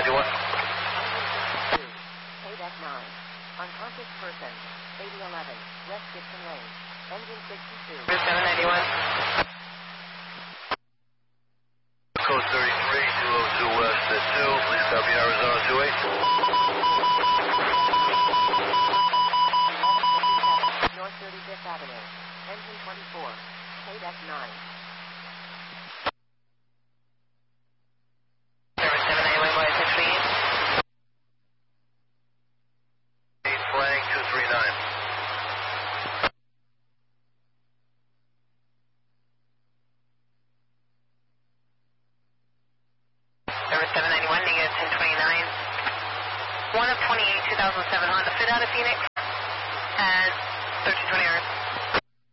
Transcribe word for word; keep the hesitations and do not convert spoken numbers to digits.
ninety-one. Payback nine. Unconscious person. eighty eleven. West Gibson Lane. Engine sixty-two. seven ninety-one. Code thirty-three, two oh two West at two. Please copy Arizona two eight. North thirty-fifth Avenue. Engine twenty-four. Payback nine. Service seven ninety-one, go ahead, six three eight. eight flying two three nine. Service seven ninety-one, negative ten twenty-nine. one of twenty-eight, two thousand seven Honda Fit out of Phoenix. At thirteen twenty